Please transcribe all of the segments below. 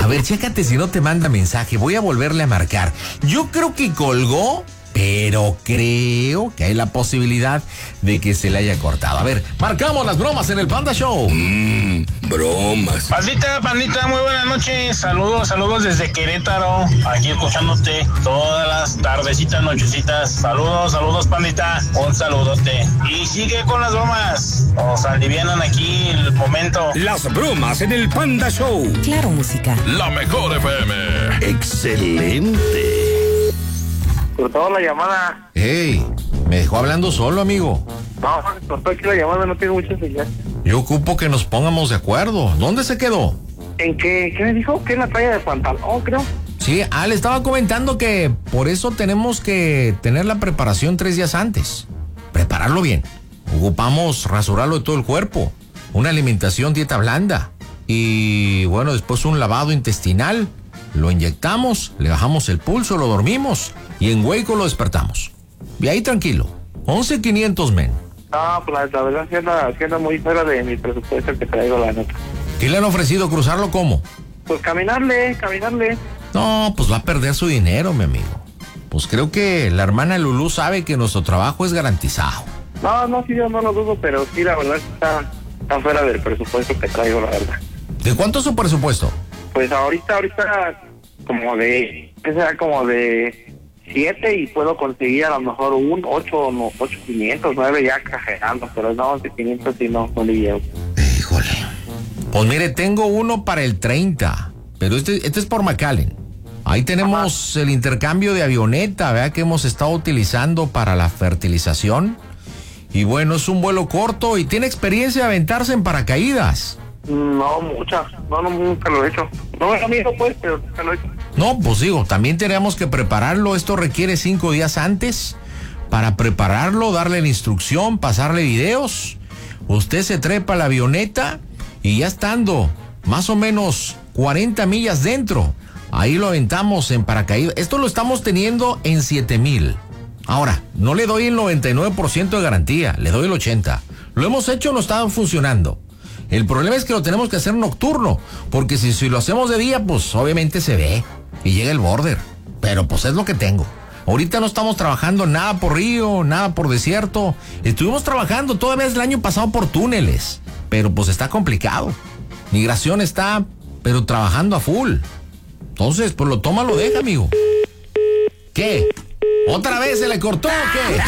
A ver, chécate si no te manda mensaje. Voy a volverle a marcar. Yo creo que colgó, pero creo que hay la posibilidad de que se le haya cortado. A ver, marcamos las bromas en el Panda Show. Bromas. Pandita, muy buenas noches. Saludos desde Querétaro. Aquí escuchándote todas las tardecitas, nochecitas. Saludos, Pandita. Un saludote. Y sigue con las bromas. Nos alivianan aquí el momento. Las bromas en el Panda Show. Claro, música. La mejor FM. Excelente. Cortó la llamada. Hey, me dejó hablando solo, amigo. No, cortó aquí la llamada, no tiene mucha señal. Yo ocupo que nos pongamos de acuerdo. ¿Dónde se quedó? ¿En qué? ¿Qué me dijo? ¿Qué es la talla de pantalón, creo? Sí, le estaba comentando que por eso tenemos que tener la preparación 3 días antes. Prepararlo bien. Ocupamos rasurarlo de todo el cuerpo. Una alimentación, dieta blanda. Y bueno, después un lavado intestinal. Lo inyectamos, le bajamos el pulso, lo dormimos y en hueco lo despertamos. Y ahí tranquilo. 11,500, men. Ah, pues la verdad sí anda muy fuera de mi presupuesto que traigo, la neta. ¿Qué le han ofrecido? ¿Cruzarlo cómo? Pues caminarle. No, pues va a perder su dinero, mi amigo. Pues creo que la hermana Lulú sabe que nuestro trabajo es garantizado. No, sí, yo no lo dudo, pero sí, la verdad está fuera del presupuesto que traigo, la verdad. ¿De cuánto es su presupuesto? Pues ahorita como de 7 y puedo conseguir a lo mejor un 8,500, 9 ya exagerando, pero no, de 500 sí no le llevo. Híjole. Pues mire, tengo uno para el 30, pero este es por McAllen. Ahí tenemos el intercambio de avioneta, ¿verdad? Que hemos estado utilizando para la fertilización. Y bueno, es un vuelo corto y tiene experiencia de aventarse en paracaídas. No, muchas. No, nunca lo he hecho. No es amigo, pues, pero nunca lo he hecho. No, pues digo, también tenemos que prepararlo. Esto requiere 5 días antes para prepararlo, darle la instrucción, pasarle videos. Usted se trepa a la avioneta y ya estando más o menos 40 millas dentro, ahí lo aventamos en paracaídas. Esto lo estamos teniendo en 7,000. Ahora, no le doy el 99% de garantía, le doy el 80%. Lo hemos hecho, no está funcionando. El problema es que lo tenemos que hacer nocturno, porque si lo hacemos de día, pues obviamente se ve y llega el border. Pero pues es lo que tengo. Ahorita no estamos trabajando nada por río, nada por desierto. Estuvimos trabajando todavía el año pasado por túneles, pero pues está complicado. Migración está, pero trabajando a full. Entonces, pues lo toma, lo deja, amigo. ¿Qué? ¿Otra vez se le cortó o qué?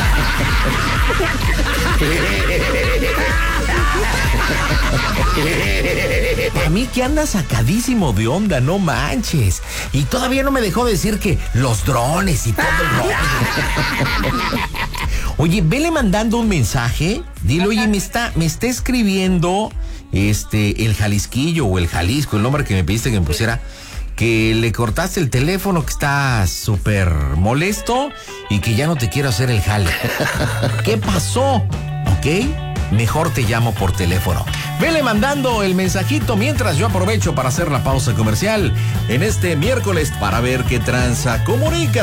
A mí que anda sacadísimo de onda, no manches. Y todavía no me dejó decir que los drones y todo el rollo. Oye, vele mandando un mensaje. Dile, oye, me está escribiendo el Jalisquillo o el Jalisco, el nombre que me pediste que me pusiera, que le cortaste el teléfono, que está súper molesto y que ya no te quiero hacer el jale. ¿Qué pasó? ¿Ok? Mejor te llamo por teléfono. Vele mandando el mensajito mientras yo aprovecho para hacer la pausa comercial en este miércoles para ver qué tranza. Comunica.